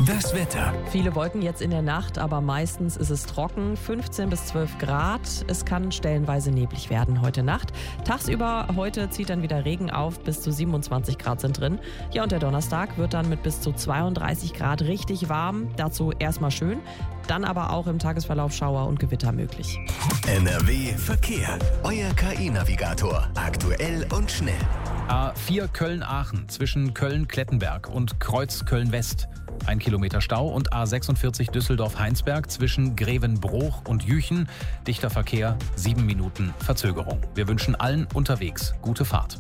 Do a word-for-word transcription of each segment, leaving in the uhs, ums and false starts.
Das Wetter. Viele Wolken jetzt in der Nacht, aber meistens ist es trocken, fünfzehn bis zwölf Grad. Es kann stellenweise neblig werden heute Nacht. Tagsüber heute zieht dann wieder Regen auf, bis zu siebenundzwanzig Grad sind drin. Ja, und der Donnerstag wird dann mit bis zu zweiunddreißig Grad richtig warm. Dazu erstmal schön, dann aber auch im Tagesverlauf Schauer und Gewitter möglich. N R W Verkehr. Euer K I-Navigator. Aktuell und schnell. A vier Köln-Aachen zwischen Köln-Klettenberg und Kreuz Köln-West. Ein Kilometer Stau und A sechsundvierzig Düsseldorf-Heinsberg zwischen Grevenbroich und Jüchen. Dichter Verkehr, sieben Minuten Verzögerung. Wir wünschen allen unterwegs gute Fahrt.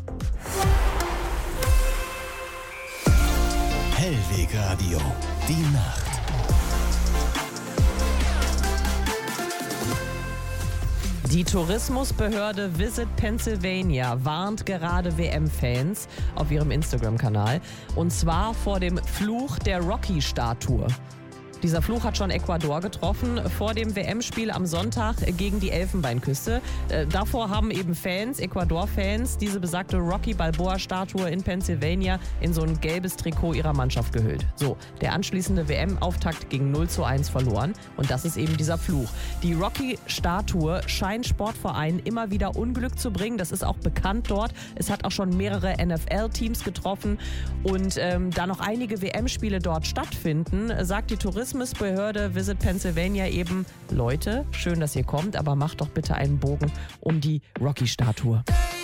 Hellwegradio. Die Nacht. Die Tourismusbehörde Visit Pennsylvania warnt gerade W M-Fans auf ihrem Instagram-Kanal. Und zwar vor dem Fluch der Rocky-Statue. Dieser Fluch hat schon Ecuador getroffen vor dem W M-Spiel am Sonntag gegen die Elfenbeinküste. Äh, davor haben eben Fans, Ecuador-Fans, diese besagte Rocky-Balboa-Statue in Pennsylvania in so ein gelbes Trikot ihrer Mannschaft gehüllt. So, der anschließende W M-Auftakt ging null zu eins verloren. Und das ist eben dieser Fluch. Die Rocky-Statue scheint Sportvereinen immer wieder Unglück zu bringen. Das ist auch bekannt dort. Es hat auch schon mehrere N F L-Teams getroffen. Und ähm, da noch einige W M-Spiele dort stattfinden, sagt die Tourismusbehörde Visit Pennsylvania eben: Leute, schön, dass ihr kommt, aber macht doch bitte einen Bogen um die Rocky-Statue.